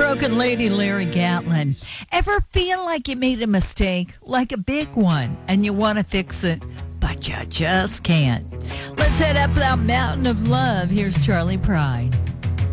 Heartbroken Lady Larry Gatlin. Ever feel like you made a mistake, like a big one, and you want to fix it, but you just can't? Let's head up that mountain of love. Here's Charlie Pride.